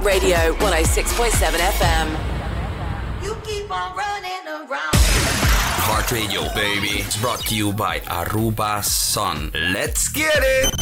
Radio 106.7 FM. You keep on running around. Heart Radio, baby. It's brought to you by Aruba Sun. Let's get it!